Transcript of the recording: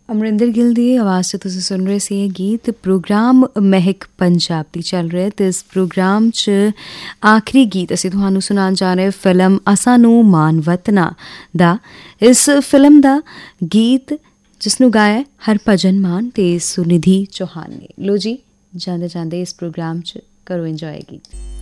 ਅਮਰਿੰਦਰ ਗਿੱਲ ਦੀ ਆਵਾਜ਼ 'ਚ ਤੁਸੀਂ ਸੁਣ ਰਹੇ ਸੀ ਇਹ ਗੀਤ। ਪ੍ਰੋਗਰਾਮ ਮਹਿਕ ਪੰਜਾਬ ਦੀ ਚੱਲ ਰਿਹਾ ਅਤੇ ਇਸ ਪ੍ਰੋਗਰਾਮ 'ਚ ਆਖਰੀ ਗੀਤ ਅਸੀਂ ਤੁਹਾਨੂੰ ਸੁਣਾਉਣ ਜਾ ਰਹੇ ਫਿਲਮ ਅਸਾਂ ਨੂੰ ਮਾਣ ਵਤਨਾਂ ਦਾ। ਇਸ ਫਿਲਮ ਦਾ ਗੀਤ ਜਿਸ ਨੂੰ ਗਾਇਆ ਹਰਭਜਨ ਮਾਨ ਅਤੇ ਸੁਨਿਧੀ ਚੌਹਾਨ ਨੇ। ਲੋ ਜੀ, ਜਾਂਦੇ ਜਾਂਦੇ ਇਸ ਪ੍ਰੋਗਰਾਮ 'ਚ ਕਰੋ ਇੰਜੋਏ ਗੀਤ।